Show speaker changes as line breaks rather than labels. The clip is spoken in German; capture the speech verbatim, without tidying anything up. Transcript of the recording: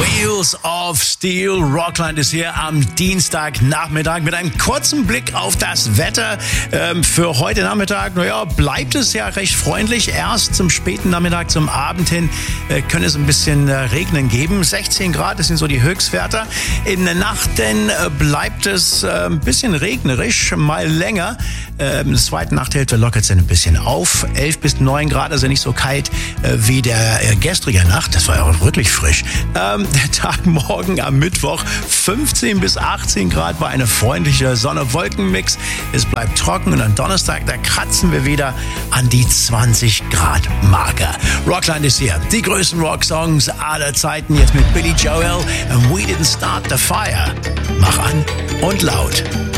Wheels of Steel. Rockland ist hier am Dienstagnachmittag mit einem kurzen Blick auf das Wetter. Ähm, für heute Nachmittag, naja, bleibt es ja recht freundlich. Erst zum späten Nachmittag, zum Abend hin äh, könnte es ein bisschen äh, Regnen geben. sechzehn Grad, das sind so die Höchstwerte. In der Nacht denn äh, bleibt es äh, ein bisschen regnerisch, mal länger. Äh, in der zweiten Nachthälfte lockert es ein bisschen auf. elf bis neun Grad, also nicht so kalt äh, wie der äh, gestrige Nacht. Das war ja auch wirklich frisch. Ähm, der Tag morgen am Mittwoch, fünfzehn bis achtzehn Grad bei einer freundlichen Sonne-Wolken-Mix. Es bleibt trocken und am Donnerstag, da kratzen wir wieder an die zwanzig Grad Marke. Rockland ist hier. Die größten Rock-Songs aller Zeiten. Jetzt mit Billy Joel and We Didn't Start the Fire. Mach an und laut.